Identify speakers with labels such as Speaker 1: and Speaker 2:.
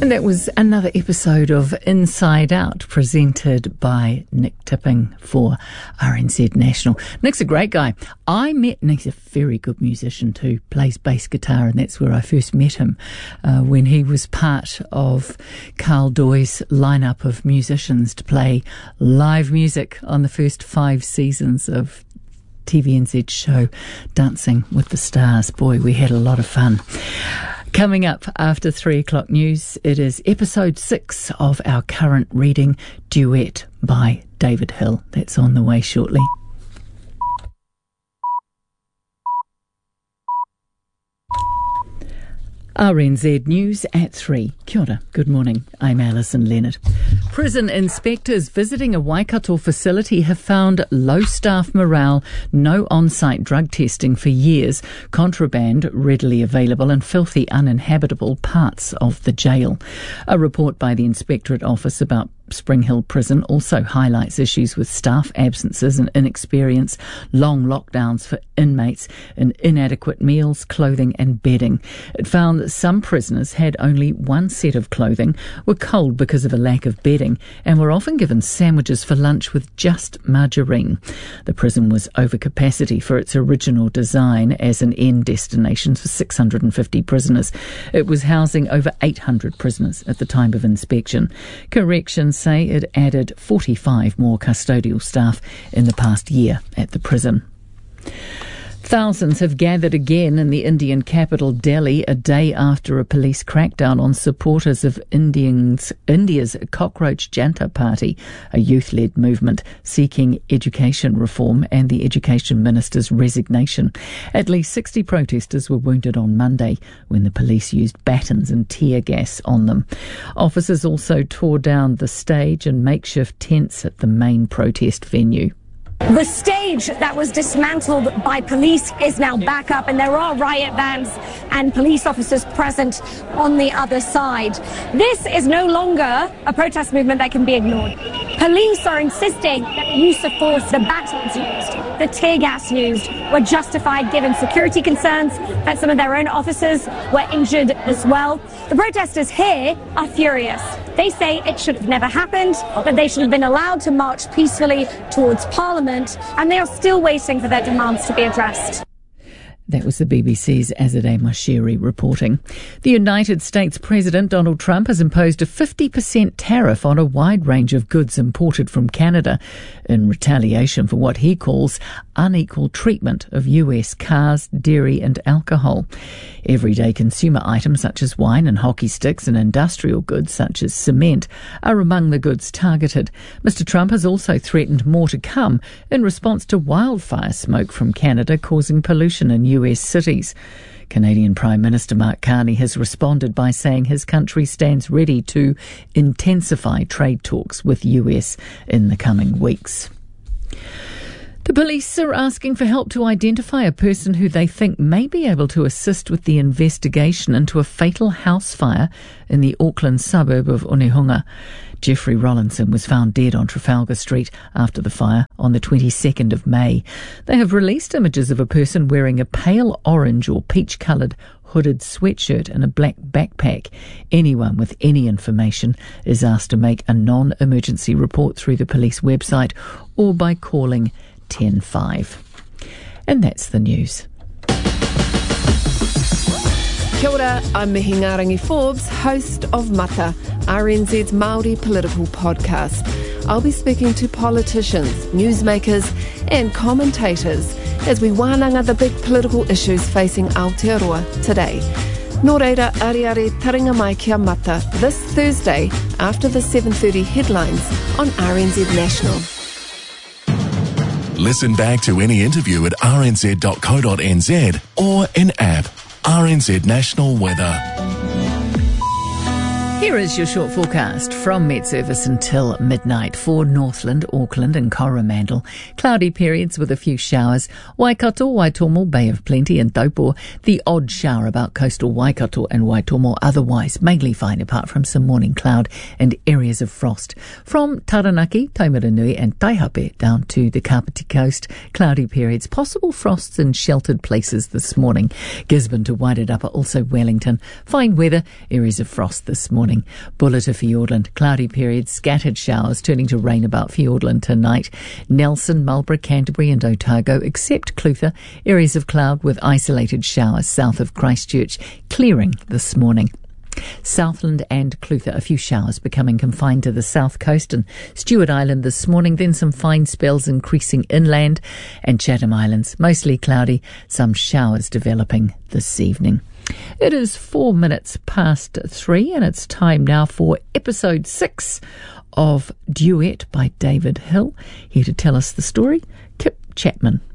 Speaker 1: And that was another episode of Inside Out, presented by Nick Tipping for RNZ National. Nick's a great guy. Nick's a very good musician too, plays bass guitar, and that's where I first met him, when he was part of Carl Doy's lineup of musicians to play live music on the first 5 seasons of TVNZ's show Dancing with the Stars. Boy, we had a lot of fun. Coming up after 3 o'clock news, it is episode 6 of our current reading, Duet by David Hill. That's on the way shortly. RNZ News at 3. Kia ora, good morning. I'm Alison Leonard. Prison inspectors visiting a Waikato facility have found low staff morale, no on-site drug testing for years, contraband readily available and filthy uninhabitable parts of the jail. A report by the Inspectorate Office about Spring Hill Prison also highlights issues with staff absences and inexperience, long lockdowns for inmates, and inadequate meals, clothing and bedding. It found that some prisoners had only one set of clothing, were cold because of a lack of bedding, and were often given sandwiches for lunch with just margarine. The prison was over capacity for its original design as an end destination for 650 prisoners. It was housing over 800 prisoners at the time of inspection. Corrections say it added 45 more custodial staff in the past year at the prison. Thousands have gathered again in the Indian capital Delhi a day after a police crackdown on supporters of India's Cockroach Janata Party, a youth-led movement seeking education reform and the education minister's resignation. At least 60 protesters were wounded on Monday when the police used batons and tear gas on them. Officers also tore down the stage and makeshift tents at the main protest venue.
Speaker 2: The stage that was dismantled by police is now back up, and there are riot vans and police officers present on the other side. This is no longer a protest movement that can be ignored. Police are insisting that the use of force, the batons used, the tear gas used, were justified given security concerns, that some of their own officers were injured as well. The protesters here are furious. They say it should have never happened, that they should have been allowed to march peacefully towards Parliament, and they are still waiting for their demands to be addressed.
Speaker 1: That was the BBC's Azadeh Moshiri reporting. The United States President Donald Trump has imposed a 50% tariff on a wide range of goods imported from Canada in retaliation for what he calls unequal treatment of US cars, dairy and alcohol. Everyday consumer items such as wine and hockey sticks and industrial goods such as cement are among the goods targeted. Mr. Trump has also threatened more to come in response to wildfire smoke from Canada causing pollution in US cities. Canadian Prime Minister Mark Carney has responded by saying his country stands ready to intensify trade talks with US in the coming weeks. The police are asking for help to identify a person who they think may be able to assist with the investigation into a fatal house fire in the Auckland suburb of Onehunga. Jeffrey Rollinson was found dead on Trafalgar Street after the fire on the 22nd of May. They have released images of a person wearing a pale orange or peach-coloured hooded sweatshirt and a black backpack. Anyone with any information is asked to make a non-emergency report through the police website or by calling 105. And that's the news.
Speaker 3: Kia ora, I'm Mihingarangi Forbes, host of Mata, RNZ's Māori political podcast. I'll be speaking to politicians, newsmakers and commentators as we wānanga the big political issues facing Aotearoa today. Nō reira, ariare taringa mai kia Mata this Thursday after the 7:30 headlines on RNZ National.
Speaker 4: Listen back to any interview at rnz.co.nz or in app RNZ National Weather.
Speaker 1: Here is your short forecast from Met Service until midnight for Northland, Auckland and Coromandel. Cloudy periods with a few showers. Waikato, Waitomo, Bay of Plenty and Taupo. The odd shower about coastal Waikato and Waitomo. Otherwise, mainly fine apart from some morning cloud and areas of frost. From Taranaki, Taumaranui and Taihape down to the Kapiti coast. Cloudy periods, possible frosts in sheltered places this morning. Gisborne to Wairarapa, also Wellington. Fine weather, areas of frost this morning. morning. Buller to Fiordland, cloudy periods, scattered showers turning to rain about Fiordland tonight. Nelson, Marlborough, Canterbury and Otago, except Clutha, areas of cloud with isolated showers south of Christchurch, clearing this morning. Southland and Clutha, a few showers becoming confined to the south coast and Stewart Island this morning, then some fine spells increasing inland, and Chatham Islands, mostly cloudy, some showers developing this evening. It is 4 minutes past 3 and it's time now for episode 6 of Duet by David Hill. Here to tell us the story, Kip Chapman.